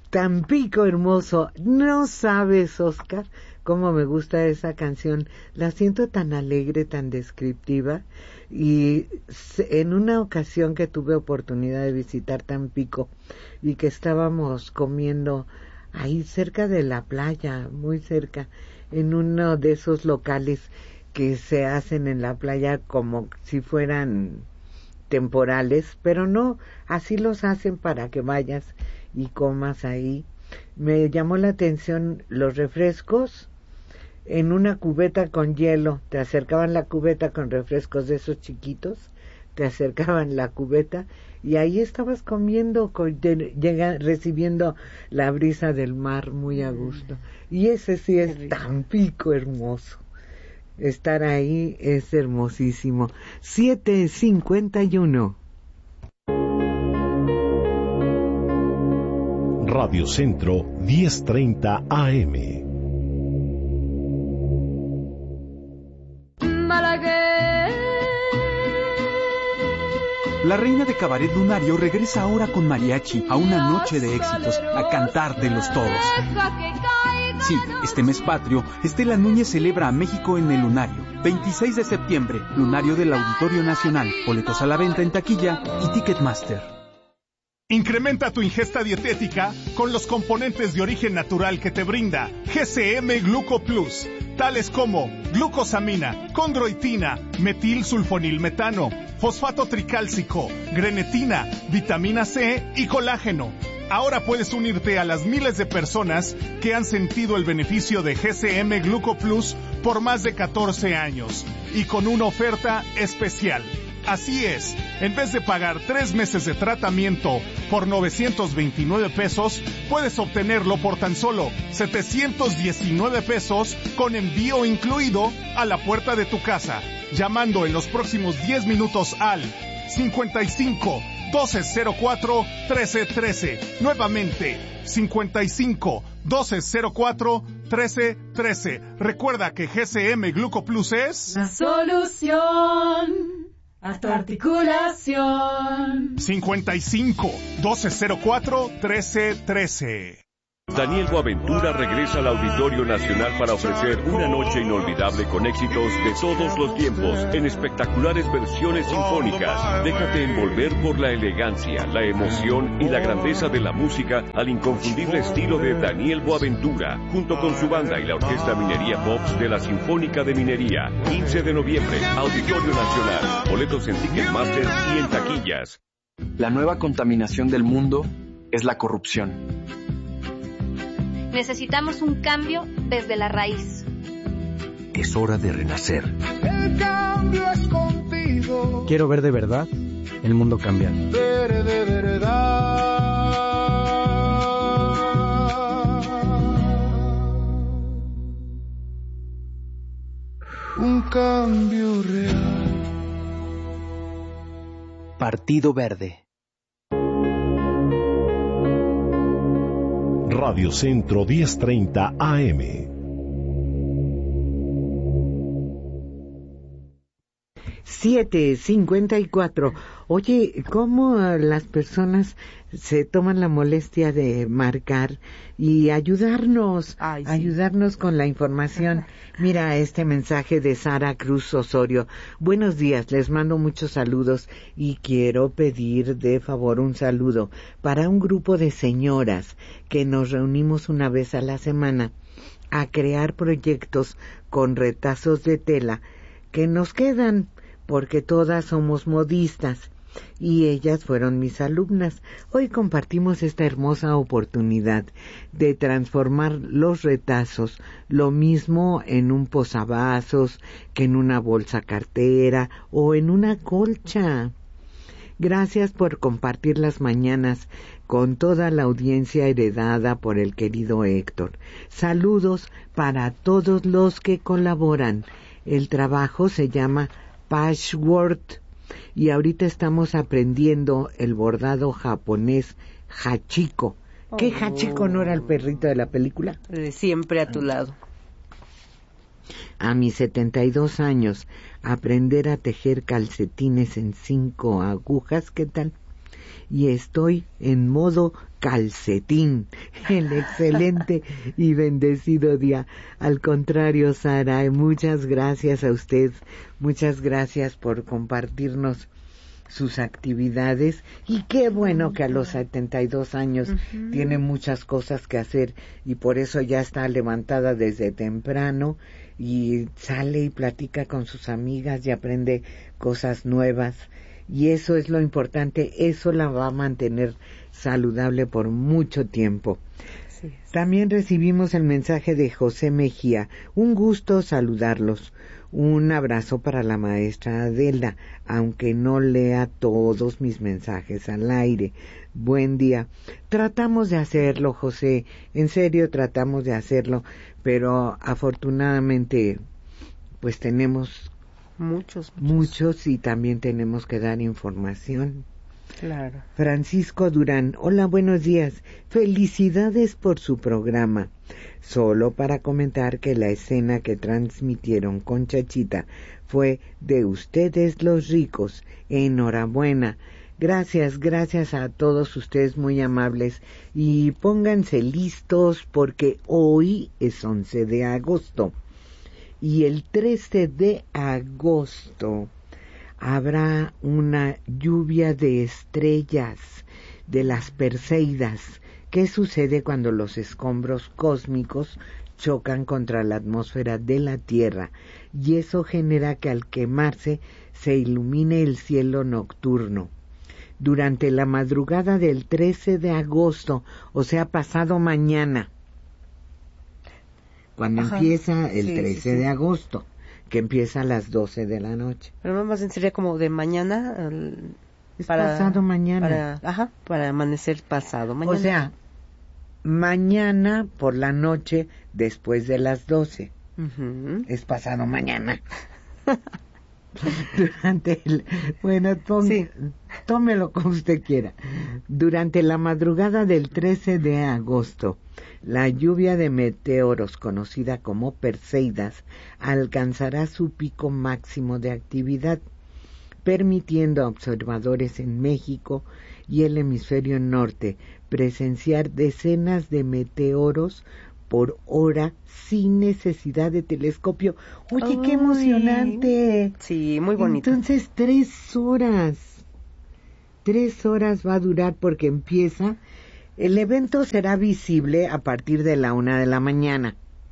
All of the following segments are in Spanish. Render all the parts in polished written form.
Tampico hermoso. No sabes, Oscar, cómo me gusta esa canción. La siento tan alegre, tan descriptiva. Y en una ocasión que tuve oportunidad de visitar Tampico y que estábamos comiendo ahí cerca de la playa, muy cerca, en uno de esos locales que se hacen en la playa como si fueran temporales, pero no, así los hacen para que vayas y comas ahí. Me llamó la atención los refrescos en una cubeta con hielo. Te acercaban la cubeta con refrescos de esos chiquitos, te acercaban la cubeta y ahí estabas comiendo, recibiendo la brisa del mar muy a gusto. Y ese sí es Tampico hermoso. Estar ahí es hermosísimo. 7:51. Radio Centro 10:30 AM. La reina de Cabaret Lunario regresa ahora con mariachi a una noche de éxitos, a cantártelos todos. Sí, este mes patrio, Estela Núñez celebra a México en el Lunario. 26 de septiembre, Lunario del Auditorio Nacional. Boletos a la venta en taquilla y Ticketmaster. Incrementa tu ingesta dietética con los componentes de origen natural que te brinda GCM Gluco Plus, tales como glucosamina, condroitina, metilsulfonilmetano, fosfato tricálcico, grenetina, vitamina C y colágeno. Ahora puedes unirte a las miles de personas que han sentido el beneficio de GCM Gluco Plus por más de 14 años y con una oferta especial. Así es, en vez de pagar 3 meses de tratamiento por 929 pesos, puedes obtenerlo por tan solo 719 pesos con envío incluido a la puerta de tu casa, llamando en los próximos 10 minutos al 55 1204 1313. Nuevamente, 55 1204 1313. Recuerda que GCM Gluco Plus es la solución a tu articulación. 55 1204 1313. Daniel Boaventura regresa al Auditorio Nacional para ofrecer una noche inolvidable con éxitos de todos los tiempos en espectaculares versiones sinfónicas. Déjate envolver por la elegancia, la emoción y la grandeza de la música al inconfundible estilo de Daniel Boaventura, junto con su banda y la Orquesta Minería Pops de la Sinfónica de Minería. 15 de noviembre, Auditorio Nacional. Boletos en Ticketmaster y en taquillas. La nueva contaminación del mundo es la corrupción. Necesitamos un cambio desde la raíz. Es hora de renacer. El cambio es contigo. Quiero ver de verdad el mundo cambiar. Ver de verdad. Un cambio real. Partido Verde. Radio Centro 10:30 AM. $7.54. Oye, ¿cómo las personas se toman la molestia de marcar y ayudarnos, ayudarnos con la información? Mira este mensaje de Sara Cruz Osorio. Buenos días, les mando muchos saludos y quiero pedir de favor un saludo para un grupo de señoras que nos reunimos una vez a la semana a crear proyectos con retazos de tela que nos quedan, porque todas somos modistas y ellas fueron mis alumnas. Hoy compartimos esta hermosa oportunidad de transformar los retazos, lo mismo en un posavasos que en una bolsa cartera o en una colcha. Gracias por compartir las mañanas con toda la audiencia heredada por el querido Héctor. Saludos para todos los que colaboran. El trabajo se llama Patchwork y ahorita estamos aprendiendo el bordado japonés Hachiko. ¿Qué Hachiko no era el perrito de la película? Siempre a tu lado. A mis 72 años, aprender a tejer calcetines en 5 agujas, ¿qué tal? y estoy en modo calcetín. El excelente y bendecido día. Al contrario, Sara, muchas gracias a usted. Muchas gracias por compartirnos sus actividades, y qué bueno que a los 72 años tiene muchas cosas que hacer, y por eso ya está levantada desde temprano y sale y platica con sus amigas y aprende cosas nuevas, y eso es lo importante. Eso la va a mantener saludable por mucho tiempo. Sí. También recibimos el mensaje de José Mejía. Un gusto saludarlos. Un abrazo para la maestra Adela, aunque no lea todos mis mensajes al aire. Buen día. Tratamos de hacerlo, José, en serio tratamos de hacerlo, pero afortunadamente pues tenemos muchos y también tenemos que dar información. Claro. Francisco Durán, hola, buenos días. Felicidades por su programa. Solo para comentar que la escena que transmitieron con Chachita fue de ustedes los ricos. Enhorabuena. Gracias a todos ustedes, muy amables. Y pónganse listos porque hoy es 11 de agosto. Y el 13 de agosto habrá una lluvia de estrellas, de las Perseidas. ¿Qué sucede cuando los escombros cósmicos chocan contra la atmósfera de la Tierra? Y eso genera que al quemarse se ilumine el cielo nocturno. Durante la madrugada del 13 de agosto, o sea, pasado mañana, cuando empieza el 13 de agosto, que empieza a las 12 de la noche. Pero más bien sería como de mañana pasado mañana. Para amanecer pasado mañana. O sea, mañana por la noche después de las 12. Es pasado mañana. Tómelo como usted quiera. Durante la madrugada del 13 de agosto, la lluvia de meteoros, conocida como Perseidas, alcanzará su pico máximo de actividad, permitiendo a observadores en México y el hemisferio norte presenciar decenas de meteoros por hora sin necesidad de telescopio. Oye, qué emocionante. Sí, muy bonito. Entonces 3 horas. 3 horas va a durar porque empieza. El evento será visible a partir de la 1 de la mañana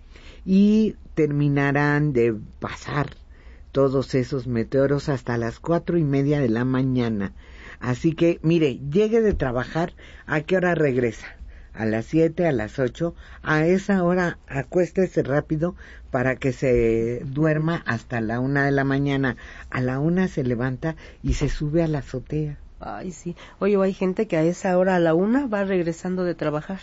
y terminarán de pasar todos esos meteoros hasta las 4:30 de la mañana. Así que, mire, llegue de trabajar, ¿a qué hora regresa? A las 7, a las 8, a esa hora acuéstese rápido para que se duerma hasta la 1 de la mañana. A la 1 se levanta y se sube a la azotea. Ay, sí. Oye, hay gente que a esa hora, a la 1, va regresando de trabajar.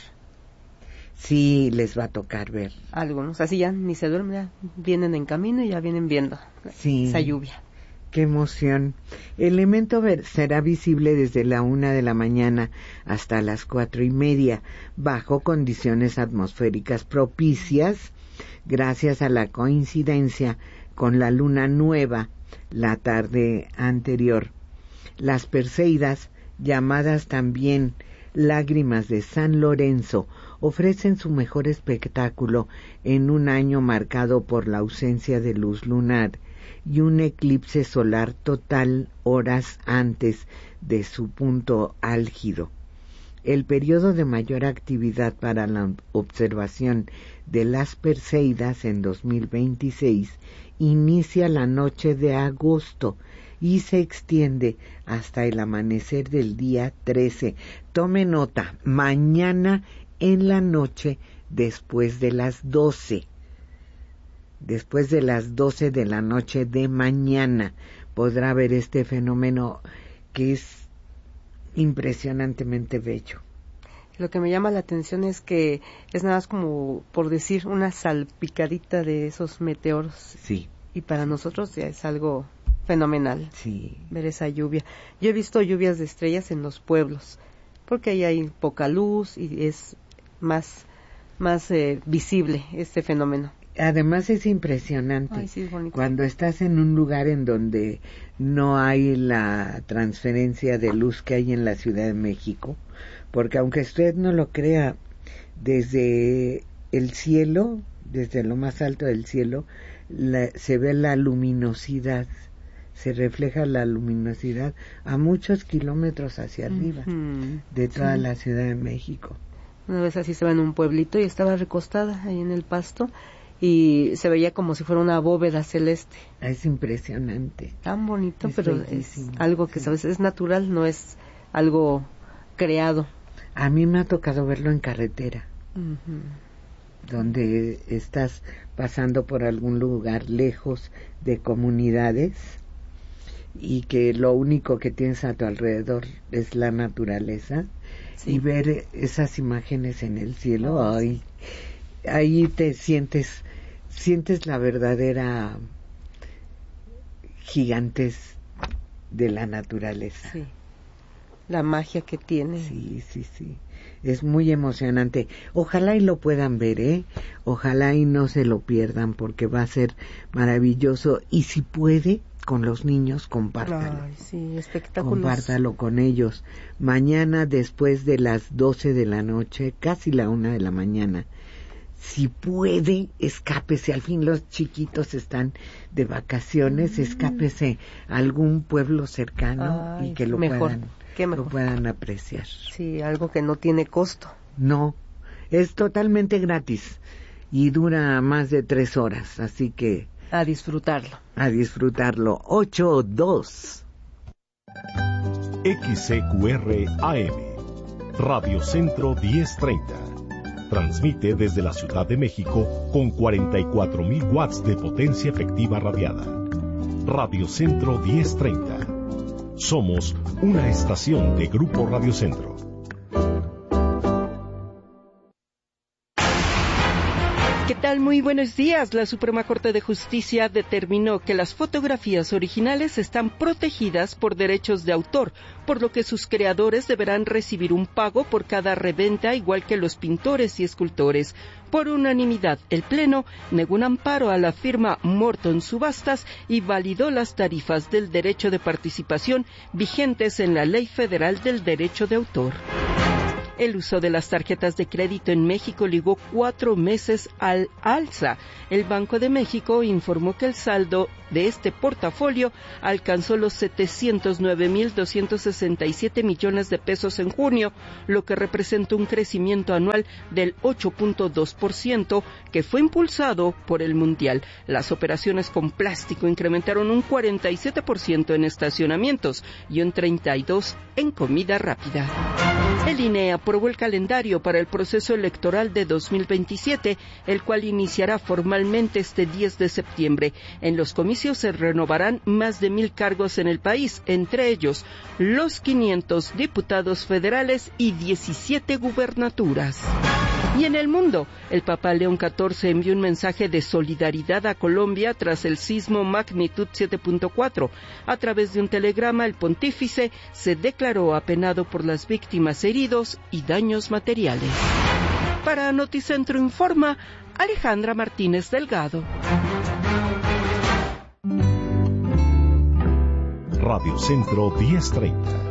Sí, les va a tocar ver. Algunos, así ya ni se duermen, ya vienen en camino y ya vienen viendo esa lluvia. ¡Qué emoción! El evento será visible desde la 1 de la mañana hasta las 4:30, bajo condiciones atmosféricas propicias, gracias a la coincidencia con la luna nueva la tarde anterior. Las Perseidas, llamadas también Lágrimas de San Lorenzo, ofrecen su mejor espectáculo en un año marcado por la ausencia de luz lunar y un eclipse solar total horas antes de su punto álgido. El periodo de mayor actividad para la observación de las Perseidas en 2026 inicia la noche de agosto y se extiende hasta el amanecer del día 13. Tome nota, mañana en la noche después de las 12. Después de las 12 de la noche de mañana podrá ver este fenómeno que es impresionantemente bello. Lo que me llama la atención es que es nada más como, por decir, una salpicadita de esos meteoros. Sí. Y para nosotros ya es algo fenomenal. Sí. Ver esa lluvia. Yo he visto lluvias de estrellas en los pueblos, porque ahí hay poca luz y es más visible este fenómeno. Además es impresionante. Ay, sí, es bonito. Cuando estás en un lugar en donde no hay la transferencia de luz que hay en la Ciudad de México, porque aunque usted no lo crea, desde el cielo, desde lo más alto del cielo, se ve la luminosidad, se refleja la luminosidad a muchos kilómetros hacia arriba de toda la Ciudad de México. Una vez así estaba en un pueblito y estaba recostada ahí en el pasto y se veía como si fuera una bóveda celeste. Es impresionante. Tan bonito, es pero bellísimo. Es algo que sabes, es natural, no es algo creado. A mí me ha tocado verlo en carretera, donde estás pasando por algún lugar lejos de comunidades y que lo único que tienes a tu alrededor es la naturaleza, y ver esas imágenes en el cielo, ahí te sientes la verdadera gigantez de la naturaleza. Sí. La magia que tiene. Sí. Es muy emocionante. Ojalá y lo puedan ver, Ojalá y no se lo pierdan, porque va a ser maravilloso. Y si puede, con los niños, compártalo. Ay, sí, espectáculos. Compártalo con ellos. Mañana, después de las 12 de la noche, casi la 1 de la mañana, si puede, escápese. Al fin los chiquitos están de vacaciones, escápese a algún pueblo cercano y que lo puedan apreciar. Sí, algo que no tiene costo. No, es totalmente gratis y dura más de 3 horas, así que a disfrutarlo. 8:02. XCQR AM, Radio Centro 1030. Transmite desde la Ciudad de México con 44,000 watts de potencia efectiva radiada. Radio Centro 1030. Somos una estación de Grupo Radio Centro. ¿Qué tal? Muy buenos días. La Suprema Corte de Justicia determinó que las fotografías originales están protegidas por derechos de autor, por lo que sus creadores deberán recibir un pago por cada reventa, igual que los pintores y escultores. Por unanimidad, el Pleno negó un amparo a la firma Morton Subastas y validó las tarifas del derecho de participación vigentes en la Ley Federal del Derecho de Autor. El uso de las tarjetas de crédito en México llegó 4 meses al alza. El Banco de México informó que el saldo de este portafolio alcanzó los 709,267 millones de pesos en junio, lo que representa un crecimiento anual del 8.2%, que fue impulsado por el Mundial. Las operaciones con plástico incrementaron un 47% en estacionamientos y un 32% en comida rápida. El INE aprobó el calendario para el proceso electoral de 2027, el cual iniciará formalmente este 10 de septiembre. En los comicios se renovarán más de 1,000 cargos en el país, entre ellos los 500 diputados federales y 17 gubernaturas. Y en el mundo, el Papa León XIV envió un mensaje de solidaridad a Colombia tras el sismo magnitud 7.4. A través de un telegrama, el pontífice se declaró apenado por las víctimas, heridos y daños materiales. Para Noticentro Informa, Alejandra Martínez Delgado. Radio Centro 1030.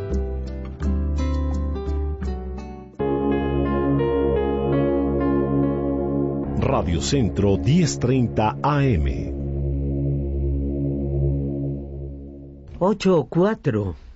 Radio Centro 1030 AM. 8:04.